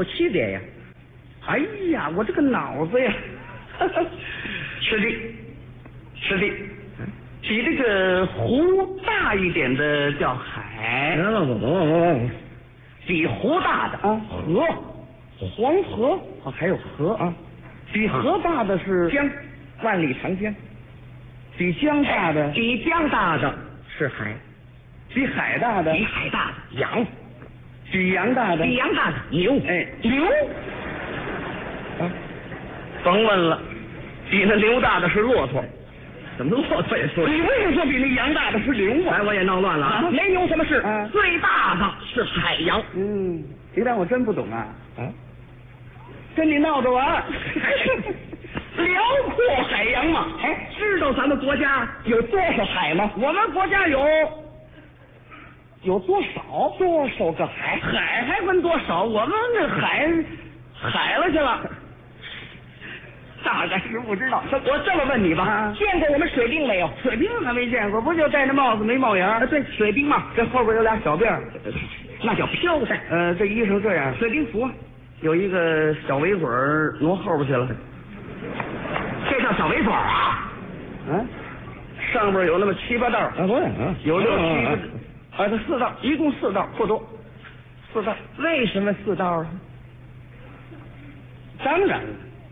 有区别呀？ 哎呀，我这个脑子呀，是的，是的，比这个湖大一点的叫海，比湖大的啊，河，黄河哦，还有河啊， 比河大的是江，万里长江。比江大的， 比江大的是海， 比海大的， 比海大的羊， 比羊大的， 比羊大的牛， 哎， 牛， 啊， 甭问了，比那牛大的是骆驼。 怎么骆驼也说？ 你为什么说比那羊大的是牛啊？ 哎，我也闹乱了啊！ 没牛什么事？ 啊， 最大的是海洋。 你当我真不懂啊？啊，跟你闹着玩。 辽阔海洋嘛， 哎，知道咱们国家有多少海吗？ 我们国家有多少？多少个海？ 海还分多少？我们那海了去了。大概是不知道。我这么问你吧， 见过我们水兵没有？ 水兵还没见过，不就戴那帽子没帽檐？ 对，水兵嘛，这后边有俩小辫儿， 那叫飘带。 这衣裳这样， 水兵服啊， 有一个小围嘴挪后边去了。 这叫小围嘴啊？ 上边有那么7、8道啊， 不是有6、7个，这4道，一共4道，不多，4道。 为什么4道啊？ 当然了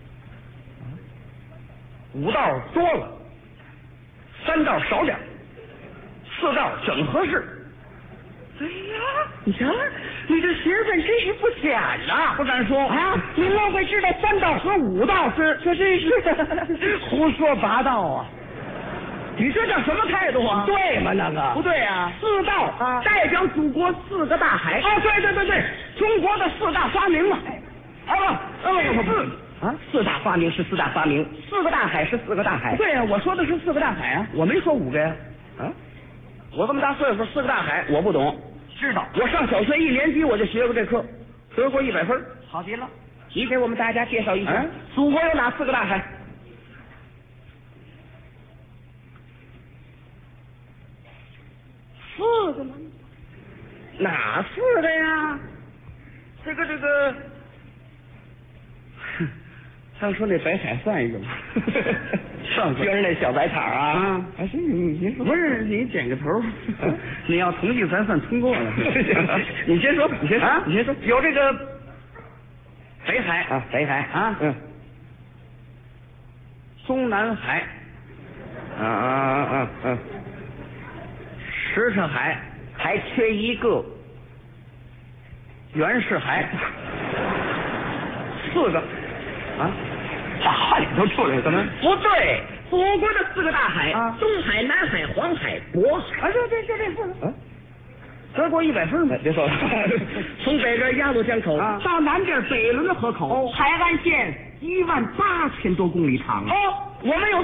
，5道多了，3道少点，4道整合适。 哎呀，你瞧，你这学问真是不浅呐！ 不敢说啊，你愣会知道3道和5道是胡说八道啊！ 你这叫什么态度啊？ 对吗？那个不对啊，4道啊， 代表祖国4个大海。 哦，对， 中国的4大发明嘛。 4大发明是4大发明，4个大海是4个大海。 对啊，我说的是4个大海啊， 我没说5个呀。我这么大岁数，4个大海我不懂。 知道， 我上小学1年级我就学过这课，得过100分。 好极了。 你给我们大家介绍一下，祖国有哪4个大海 ？4个吗？ 哪4个呀？这个，上说那北海算一个吗？上边那小白塔啊， 还是你说不是你点个头，你要同意咱算通过了。你先说，你先说， 有这个北海啊，北海啊， 中南海，什刹海还缺一个，袁世海，4个啊。 大里头出来了，怎么不对？ 祖国的4个大海啊， 东海、南海、黄海、渤海。 就这得过100分没？别说了， 从北边鸭绿江口到南边北仑河口，海岸线18000多公里长。 我们有